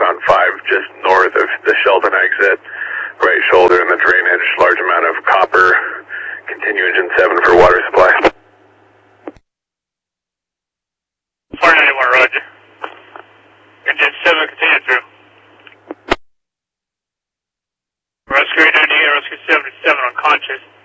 southbound 5, just north of the Shelton exit. Right shoulder in the drainage, large amount of copper. Continue engine 7 for water supply. 491, roger. Engine 7, continue through. Rescue 88, rescue 77 unconscious.